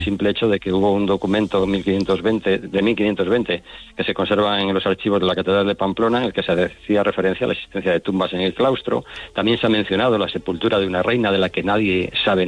simple hecho de que hubo un documento de 1520 que se conserva en los archivos de la Catedral de Pamplona, en el que se hacía referencia a la existencia de tumbas en el claustro. También se ha mencionado la sepultura de una reina de la que nadie sabe